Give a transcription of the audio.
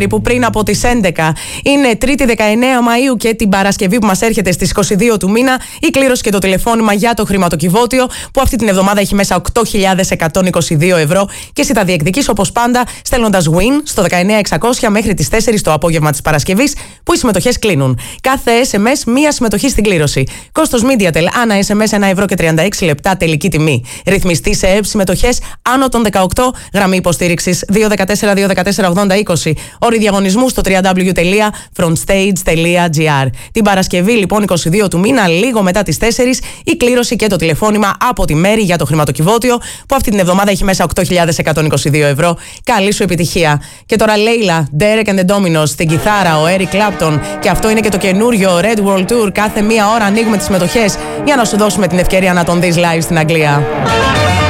που πριν από τις 11 είναι Τρίτη 19 Μαΐου και την Παρασκευή που μας έρχεται στις 22 του μήνα η κλήρωση και το τηλεφώνημα για το χρηματοκιβώτιο που αυτή την εβδομάδα έχει μέσα 8.122 ευρώ και εσύ τα διεκδικείς όπως πάντα στέλνοντας win στο 19600 μέχρι τις 4 το απόγευμα της Παρασκευής που οι συμμετοχές κλείνουν. Κάθε SMS μία συμμετοχή στην κλήρωση. Κόστος MediaTel ανά SMS 1,36 ευρώ τελική τιμή. Ρυθμιστή σε ΕΕΠ συμμετοχές άνω των 18, γραμμή υποστήριξης 214-214-80-20. Όροι διαγωνισμού στο www.frontstage.gr. Την Παρασκευή, λοιπόν, 22 του μήνα, λίγο μετά τις 4, η κλήρωση και το τηλεφώνημα από τη Μέρη για το χρηματοκιβώτιο, που αυτή την εβδομάδα έχει μέσα 8.122 ευρώ. Καλή σου επιτυχία. Και τώρα, Λέιλα, Derek and the Dominos, στην κιθάρα, ο Eric Clapton, και αυτό είναι και το καινούριο Red World Tour. Κάθε μία ώρα ανοίγουμε τις συμμετοχές για να σου δώσουμε την ευκαιρία να τον δεις live στην Αγγλία.